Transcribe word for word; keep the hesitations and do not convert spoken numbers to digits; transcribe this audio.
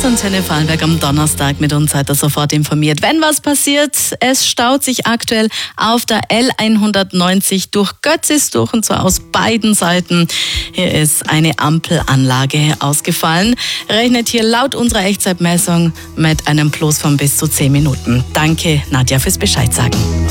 Antenne Vorarlberg am Donnerstag mit uns seid ihr sofort informiert. Wenn was passiert, es staut sich aktuell auf der L hundertneunzig durch Götzis durch und zwar aus beiden Seiten. Hier ist eine Ampelanlage ausgefallen. Rechnet hier laut unserer Echtzeitmessung mit einem Plus von bis zu zehn Minuten. Danke, Nadja, fürs Bescheid sagen.